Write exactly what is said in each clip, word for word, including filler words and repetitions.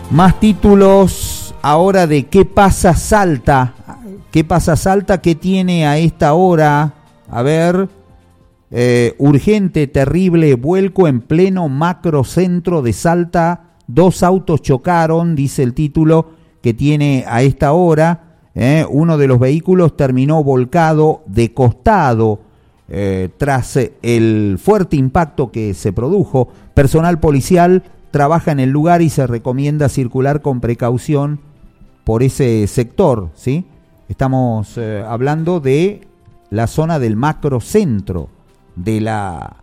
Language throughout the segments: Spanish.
Más títulos ahora de ¿Qué pasa Salta? ¿Qué pasa Salta? ¿Qué tiene a esta hora? A ver, eh, urgente, terrible vuelco en pleno macrocentro de Salta. Dos autos chocaron, dice el título que tiene a esta hora. Eh, uno de los vehículos terminó volcado de costado eh, tras el fuerte impacto que se produjo. Personal policial trabaja en el lugar y se recomienda circular con precaución por ese sector, ¿sí? Estamos eh, hablando de la zona del macrocentro de la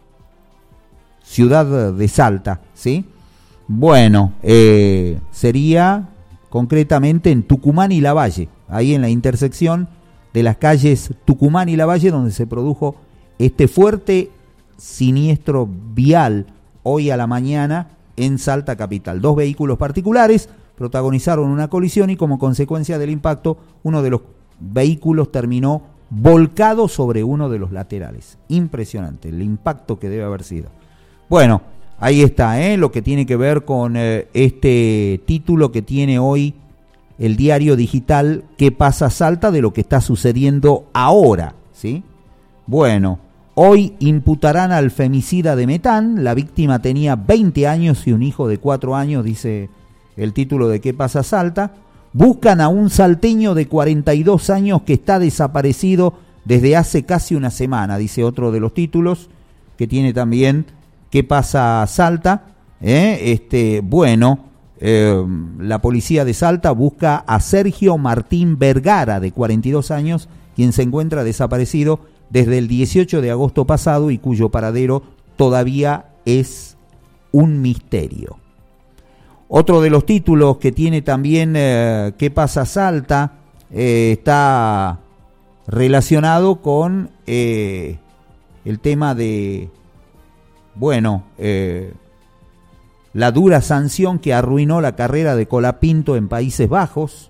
ciudad de Salta, ¿sí? Bueno, eh, sería concretamente en Tucumán y Lavalle, ahí en la intersección de las calles Tucumán y Lavalle, donde se produjo este fuerte siniestro vial hoy a la mañana en Salta capital. Dos vehículos particulares protagonizaron una colisión y como consecuencia del impacto, uno de los vehículos terminó volcado sobre uno de los laterales. Impresionante el impacto que debe haber sido. Bueno, ahí está, ¿eh? Lo que tiene que ver con eh, este título que tiene hoy el diario digital ¿Qué pasa Salta? De lo que está sucediendo ahora, ¿sí? Bueno, hoy imputarán al femicida de Metán. La víctima tenía veinte años y un hijo de cuatro años, dice el título de ¿Qué pasa Salta? Buscan a un salteño de cuarenta y dos años que está desaparecido desde hace casi una semana, dice otro de los títulos que tiene también ¿Qué pasa Salta? ¿Eh? Este, bueno, eh, la policía de Salta busca a Sergio Martín Vergara, de cuarenta y dos años, quien se encuentra desaparecido desde el dieciocho de agosto pasado y cuyo paradero todavía es un misterio. Otro de los títulos que tiene también eh, ¿Qué pasa Salta? Eh, está relacionado con eh, el tema de, bueno, eh, la dura sanción que arruinó la carrera de Colapinto en Países Bajos.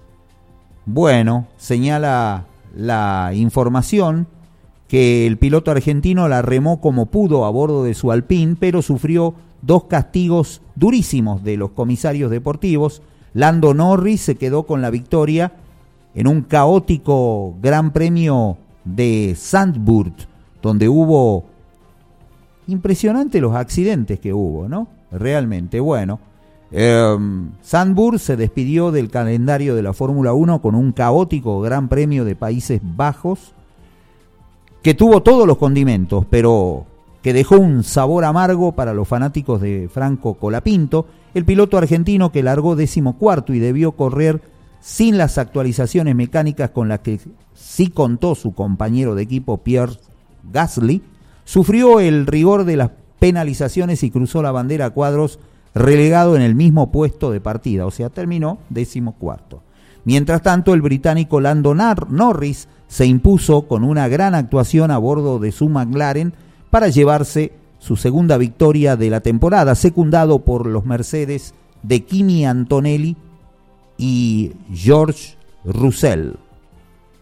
Bueno, señala la información que el piloto argentino la remó como pudo a bordo de su Alpine, pero sufrió dos castigos durísimos de los comisarios deportivos. Lando Norris se quedó con la victoria en un caótico Gran Premio de Zandvoort, donde hubo impresionante los accidentes que hubo, ¿no? Realmente, bueno. Eh, Zandvoort se despidió del calendario de la Fórmula uno con un caótico Gran Premio de Países Bajos, que tuvo todos los condimentos, pero que dejó un sabor amargo para los fanáticos de Franco Colapinto, el piloto argentino que largó decimocuarto y debió correr sin las actualizaciones mecánicas con las que sí contó su compañero de equipo Pierre Gasly, sufrió el rigor de las penalizaciones y cruzó la bandera a cuadros, relegado en el mismo puesto de partida, o sea, terminó decimocuarto. Mientras tanto, el británico Lando Norris se impuso con una gran actuación a bordo de su McLaren para llevarse su segunda victoria de la temporada, secundado por los Mercedes de Kimi Antonelli y George Russell.